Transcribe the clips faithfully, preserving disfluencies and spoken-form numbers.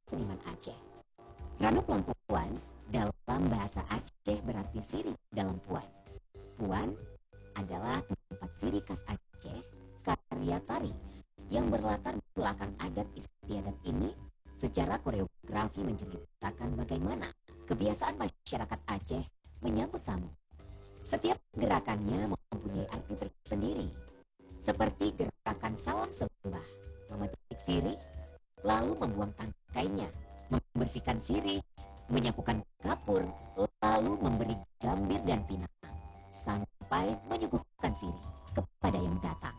seniman Aceh. Ranuk Lampuan dalam bahasa Aceh berarti sirih dalam puan. Puan adalah tempat sirih khas Aceh, karya tari yang berlatar belakang adat istiadat ini secara koreografi menceritakan bagaimana kebiasaan masyarakat Aceh menyambut tamu. Setiap gerakannya mempunyai arti tersendiri, seperti gerakan salam sembah, memetik sirih, lalu membuang tangkainya, membersihkan sirih, menyapukan kapur, lalu memberi gambir dan pinang, sampai menyuguhkan sirih kepada yang datang.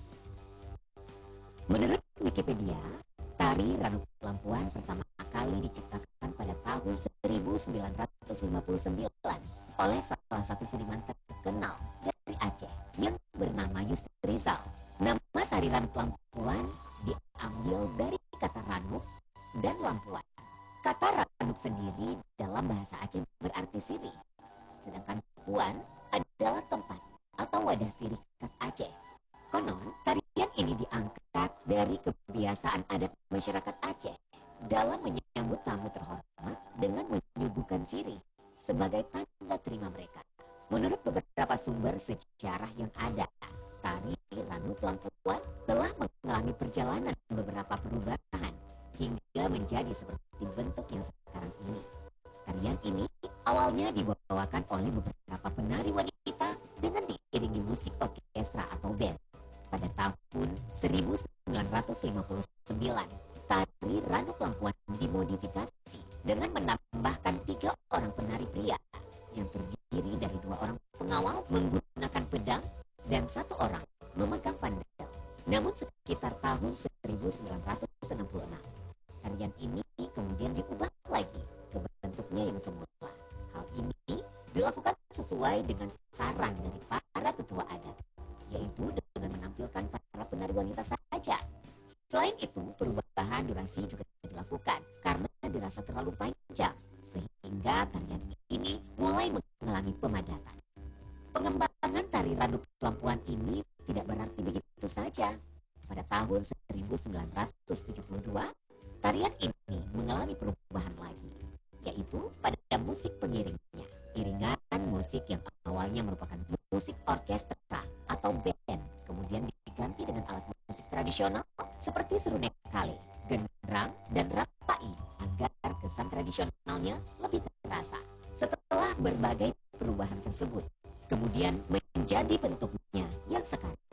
Menurut Wikipedia, tari Ranuk Lampuan pertama kali diciptakan pada tahun seribu sembilan ratus lima puluh sembilan oleh salah satu seniman terkenal dari Aceh yang bernama Yusrizal. Nama tari Ranuk Lampuan diambil dari kata ranuk dan lampuan. Kata ranuk sendiri dalam bahasa Aceh berarti sirih, sedangkan puan adalah tempat atau wadah sirih khas Aceh. Konon, tarian ini diangkat dari kebiasaan adat masyarakat Aceh dalam menyambut tamu terhormat dengan menyuguhkan sirih sebagai tanda terima mereka. Menurut beberapa sumber sejarah yang ada, tari Ranuk Lampuan telah mengalami perjalanan beberapa perubahan hingga menjadi seperti bentuk yang sekarang ini. Tarian ini awalnya dibawakan oleh beberapa penari wanita dengan diiringi musik orkestra atau band. Pada tahun seribu sembilan ratus lima puluh sembilan, tari Ranuk Lampuan dimodifikasi dengan menambahkan tiga orang penari pria yang terdiri dari dua orang pengawal menggunakan pedang dan satu orang memegang pandang. Namun sekitar tahun seribu sembilan ratus enam puluh enam, tarian ini kemudian diubah lagi ke bentuknya yang semula. Hal ini dilakukan sesuai dengan saran dari para tetua adat, yaitu dengan menampilkan para penari wanita saja. Selain itu, perubahan durasi juga dilakukan karena dirasa terlalu panjang, sehingga tarian ini mulai mengalami pemadatan. Pengembangan tari Ranuk Lampuan ini tidak berarti begitu saja. Pada tahun seribu sembilan ratus tujuh puluh dua, tarian ini mengalami perubahan lagi, yaitu pada musik pengiringnya. Iringan musik yang awalnya merupakan musik orkestra atau band, kemudian diganti dengan alat musik tradisional seperti serunai kale, genderang, dan rapai agar kesan tradisionalnya lebih terasa. Setelah berbagai perubahan tersebut, kemudian menjadi bentuknya yang sekarang.